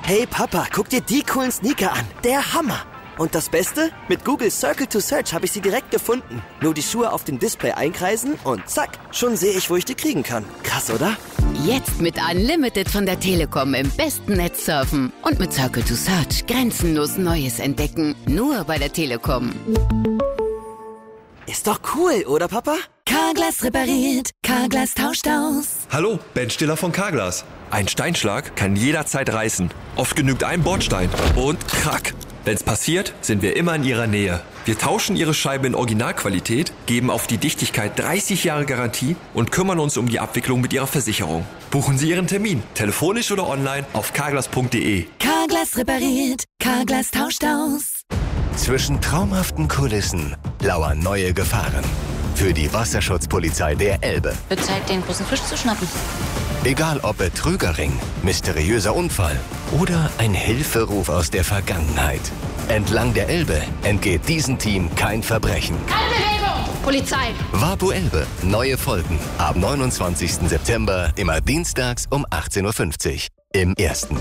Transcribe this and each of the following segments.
Hey Papa, guck dir die coolen Sneaker an. Der Hammer. Und das Beste? Mit Google Circle to Search habe ich sie direkt gefunden. Nur die Schuhe auf dem Display einkreisen und zack, schon sehe ich, wo ich die kriegen kann. Krass, oder? Jetzt mit Unlimited von der Telekom im besten Netz surfen. Und mit Circle to Search grenzenlos Neues entdecken. Nur bei der Telekom. Ist doch cool, oder Papa? Carglass repariert, Carglass tauscht aus. Hallo, Ben Stiller von Carglass. Ein Steinschlag kann jederzeit reißen. Oft genügt ein Bordstein und krack. Wenn's passiert, sind wir immer in Ihrer Nähe. Wir tauschen Ihre Scheibe in Originalqualität, geben auf die Dichtigkeit 30 Jahre Garantie und kümmern uns um die Abwicklung mit Ihrer Versicherung. Buchen Sie Ihren Termin, telefonisch oder online auf carglass.de. Carglass repariert, Carglass tauscht aus. Zwischen traumhaften Kulissen lauern neue Gefahren. Für die Wasserschutzpolizei der Elbe. Wird Zeit, den großen Fisch zu schnappen. Egal ob Betrügerring, mysteriöser Unfall oder ein Hilferuf aus der Vergangenheit. Entlang der Elbe entgeht diesem Team kein Verbrechen. Keine Bewegung! Polizei! Wapu Elbe. Neue Folgen. Ab 29. September, immer dienstags um 18.50 Uhr. Im Ersten.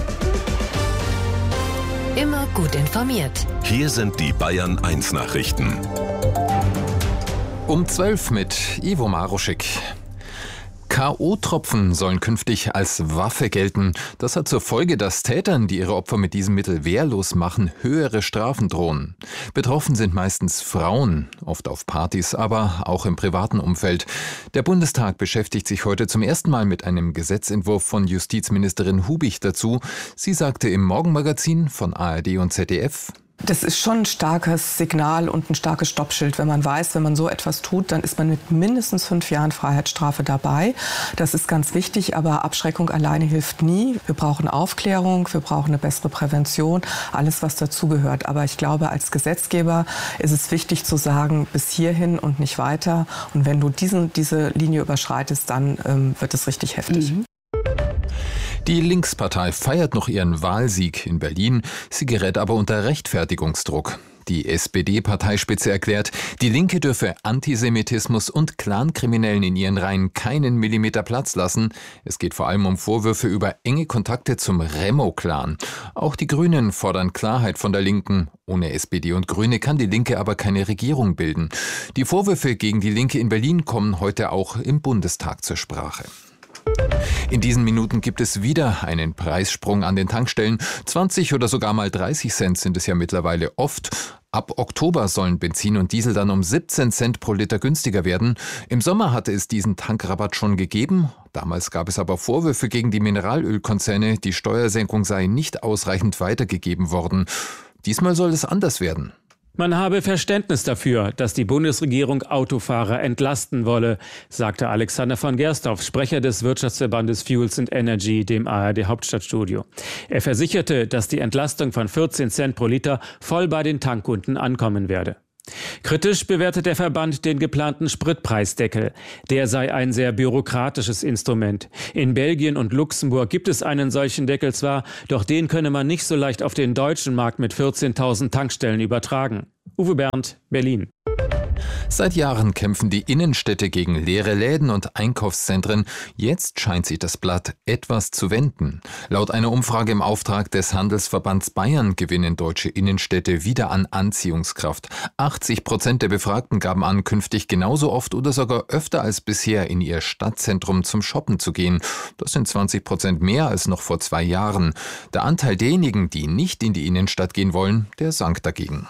Immer gut informiert. Hier sind die Bayern 1 Nachrichten. Um 12 mit Ivo Maruschik. K.O.-Tropfen sollen künftig als Waffe gelten. Das hat zur Folge, dass Tätern, die ihre Opfer mit diesem Mittel wehrlos machen, höhere Strafen drohen. Betroffen sind meistens Frauen, oft auf Partys, aber auch im privaten Umfeld. Der Bundestag beschäftigt sich heute zum ersten Mal mit einem Gesetzentwurf von Justizministerin Hubich dazu. Sie sagte im Morgenmagazin von ARD und ZDF: Das ist schon ein starkes Signal und ein starkes Stoppschild, wenn man weiß, wenn man so etwas tut, dann ist man mit mindestens 5 Jahren Freiheitsstrafe dabei. Das ist ganz wichtig, aber Abschreckung alleine hilft nie. Wir brauchen Aufklärung, wir brauchen eine bessere Prävention, alles, was dazugehört. Aber ich glaube, als Gesetzgeber ist es wichtig zu sagen, bis hierhin und nicht weiter. Und wenn du diese Linie überschreitest, dann wird es richtig heftig. Die Linkspartei feiert noch ihren Wahlsieg in Berlin, sie gerät aber unter Rechtfertigungsdruck. Die SPD-Parteispitze erklärt, die Linke dürfe Antisemitismus und Clankriminellen in ihren Reihen keinen Millimeter Platz lassen. Es geht vor allem um Vorwürfe über enge Kontakte zum Remo-Clan. Auch die Grünen fordern Klarheit von der Linken. Ohne SPD und Grüne kann die Linke aber keine Regierung bilden. Die Vorwürfe gegen die Linke in Berlin kommen heute auch im Bundestag zur Sprache. In diesen Minuten gibt es wieder einen Preissprung an den Tankstellen. 20 oder sogar mal 30 Cent sind es ja mittlerweile oft. Ab Oktober sollen Benzin und Diesel dann um 17 Cent pro Liter günstiger werden. Im Sommer hatte es diesen Tankrabatt schon gegeben. Damals gab es aber Vorwürfe gegen die Mineralölkonzerne, die Steuersenkung sei nicht ausreichend weitergegeben worden. Diesmal soll es anders werden. Man habe Verständnis dafür, dass die Bundesregierung Autofahrer entlasten wolle, sagte Alexander von Gersdorf, Sprecher des Wirtschaftsverbandes Fuels and Energy, dem ARD-Hauptstadtstudio. Er versicherte, dass die Entlastung von 14 Cent pro Liter voll bei den Tankkunden ankommen werde. Kritisch bewertet der Verband den geplanten Spritpreisdeckel. Der sei ein sehr bürokratisches Instrument. In Belgien und Luxemburg gibt es einen solchen Deckel zwar, doch den könne man nicht so leicht auf den deutschen Markt mit 14.000 Tankstellen übertragen. Uwe Berndt, Berlin. Seit Jahren kämpfen die Innenstädte gegen leere Läden und Einkaufszentren. Jetzt scheint sich das Blatt etwas zu wenden. Laut einer Umfrage im Auftrag des Handelsverbands Bayern gewinnen deutsche Innenstädte wieder an Anziehungskraft. 80% der Befragten gaben an, künftig genauso oft oder sogar öfter als bisher in ihr Stadtzentrum zum Shoppen zu gehen. Das sind 20% mehr als noch vor 2 Jahren. Der Anteil derjenigen, die nicht in die Innenstadt gehen wollen, der sank dagegen.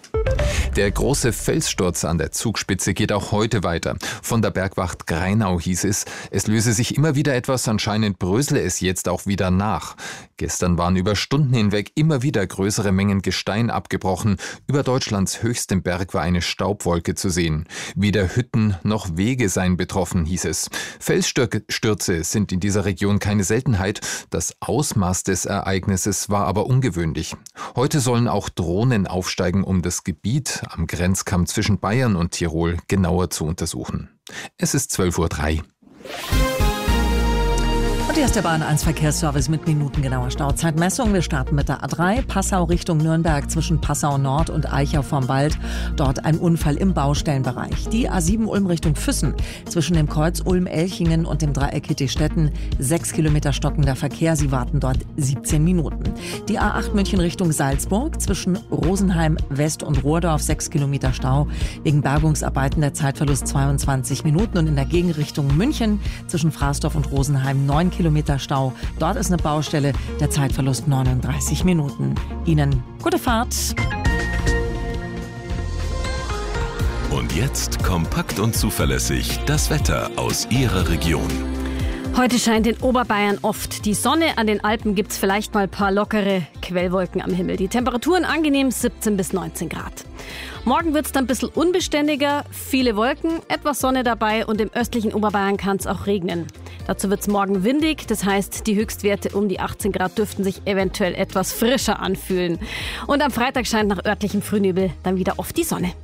Der große Felssturz an der Zugspitze geht auch heute weiter. Von der Bergwacht Greinau hieß es löse sich immer wieder etwas, anscheinend brösele es jetzt auch wieder nach. Gestern waren über Stunden hinweg immer wieder größere Mengen Gestein abgebrochen. Über Deutschlands höchstem Berg war eine Staubwolke zu sehen. Weder Hütten noch Wege seien betroffen, hieß es. Felsstürze sind in dieser Region keine Seltenheit. Das Ausmaß des Ereignisses war aber ungewöhnlich. Heute sollen auch Drohnen aufsteigen, um das Gebiet am Grenzkamm zwischen Bayern und Tirol genauer zu untersuchen. Es ist 12:03 Uhr. Und hier ist der Bahn 1 Verkehrsservice mit minutengenauer Stauzeitmessung. Wir starten mit der A3 Passau Richtung Nürnberg zwischen Passau Nord und Eichau vorm Wald. Dort ein Unfall im Baustellenbereich. Die A7 Ulm Richtung Füssen zwischen dem Kreuz Ulm-Elchingen und dem Dreieck Hittich-Stetten. 6 Kilometer stockender Verkehr. Sie warten dort 17 Minuten. Die A8 München Richtung Salzburg zwischen Rosenheim West und Rohrdorf 6 Kilometer Stau. Wegen Bergungsarbeiten der Zeitverlust 22 Minuten. Und in der Gegenrichtung München zwischen Fraßdorf und Rosenheim 9 Kilometer Stau. Dort ist eine Baustelle, der Zeitverlust 39 Minuten. Ihnen gute Fahrt. Und jetzt kompakt und zuverlässig das Wetter aus Ihrer Region. Heute scheint in Oberbayern oft die Sonne. An den Alpen gibt's vielleicht mal ein paar lockere Quellwolken am Himmel. Die Temperaturen angenehm 17 bis 19 Grad. Morgen wird's dann ein bisschen unbeständiger. Viele Wolken, etwas Sonne dabei und im östlichen Oberbayern kann es auch regnen. Dazu wird's morgen windig. Das heißt, die Höchstwerte um die 18 Grad dürften sich eventuell etwas frischer anfühlen. Und am Freitag scheint nach örtlichem Frühnebel dann wieder oft die Sonne.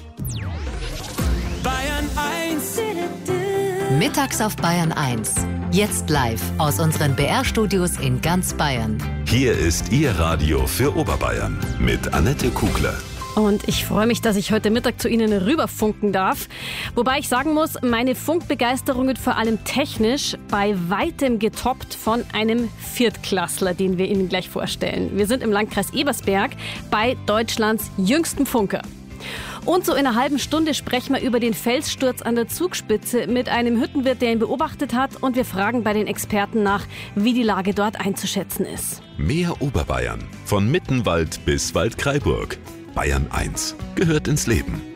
Bayern 1. Mittags auf Bayern 1. Jetzt live aus unseren BR-Studios in ganz Bayern. Hier ist Ihr Radio für Oberbayern mit Annette Kugler. Und ich freue mich, dass ich heute Mittag zu Ihnen rüberfunken darf. Wobei ich sagen muss, meine Funkbegeisterung wird vor allem technisch bei weitem getoppt von einem Viertklässler, den wir Ihnen gleich vorstellen. Wir sind im Landkreis Ebersberg bei Deutschlands jüngstem Funker. Und so in einer halben Stunde sprechen wir über den Felssturz an der Zugspitze mit einem Hüttenwirt, der ihn beobachtet hat. Und wir fragen bei den Experten nach, wie die Lage dort einzuschätzen ist. Mehr Oberbayern. Von Mittenwald bis Waldkraiburg. Bayern 1 gehört ins Leben.